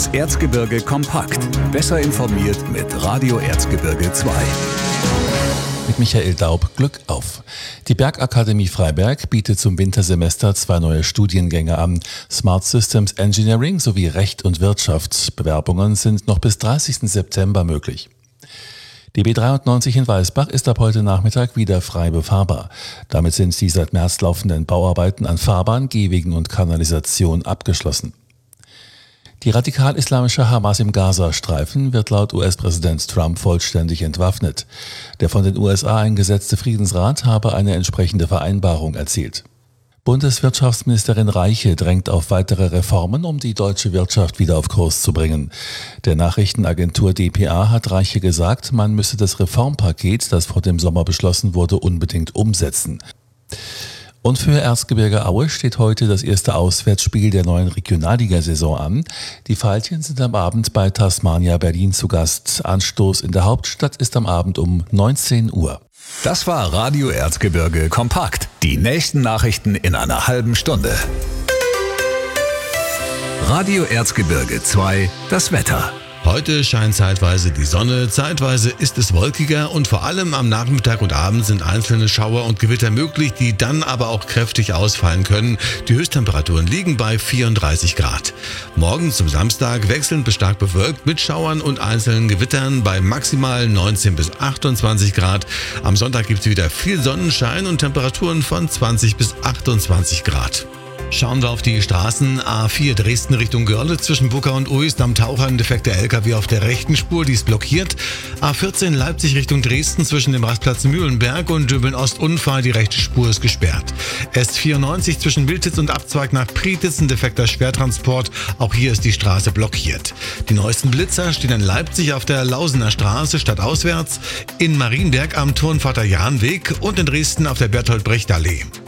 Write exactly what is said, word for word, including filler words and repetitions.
Das Erzgebirge kompakt. Besser informiert mit Radio Erzgebirge zwei. Mit Michael Daub, Glück auf. Die Bergakademie Freiberg bietet zum Wintersemester zwei neue Studiengänge an. Smart Systems Engineering sowie Recht und Wirtschaft. Bewerbungen sind noch bis dreißigsten September möglich. Die B dreiundneunzig in Weißbach ist ab heute Nachmittag wieder frei befahrbar. Damit sind die seit März laufenden Bauarbeiten an Fahrbahn, Gehwegen und Kanalisation abgeschlossen. Die radikal-islamische Hamas im Gazastreifen wird laut U S-Präsident Trump vollständig entwaffnet. Der von den U S A eingesetzte Friedensrat habe eine entsprechende Vereinbarung erzielt. Bundeswirtschaftsministerin Reiche drängt auf weitere Reformen, um die deutsche Wirtschaft wieder auf Kurs zu bringen. Der Nachrichtenagentur D P A hat Reiche gesagt, man müsse das Reformpaket, das vor dem Sommer beschlossen wurde, unbedingt umsetzen. Und für Erzgebirge Aue steht heute das erste Auswärtsspiel der neuen Regionalligasaison an. Die Veilchen sind am Abend bei Tasmania Berlin zu Gast. Anstoß in der Hauptstadt ist am Abend um neunzehn Uhr. Das war Radio Erzgebirge kompakt. Die nächsten Nachrichten in einer halben Stunde. Radio Erzgebirge zwei, das Wetter. Heute scheint zeitweise die Sonne, zeitweise ist es wolkiger und vor allem am Nachmittag und Abend sind einzelne Schauer und Gewitter möglich, die dann aber auch kräftig ausfallen können. Die Höchsttemperaturen liegen bei vierunddreißig Grad. Morgen zum Samstag wechselnd bis stark bewölkt mit Schauern und einzelnen Gewittern bei maximal neunzehn bis achtundzwanzig Grad. Am Sonntag gibt es wieder viel Sonnenschein und Temperaturen von zwanzig bis achtundzwanzig Grad. Schauen wir auf die Straßen. A vier Dresden Richtung Görlitz zwischen Bucker und Uist am Taucher ein defekter L K W auf der rechten Spur, die ist blockiert. A vierzehn Leipzig Richtung Dresden zwischen dem Rastplatz Mühlenberg und Döbeln Ost Unfall, die rechte Spur ist gesperrt. S vierundneunzig zwischen Wildtitz und Abzweig nach Prietitz ein defekter Schwertransport, auch hier ist die Straße blockiert. Die neuesten Blitzer stehen in Leipzig auf der Lausener Straße stadtauswärts, in Marienberg am Turnvater-Jahn-Weg und in Dresden auf der Bertolt-Brecht-Allee.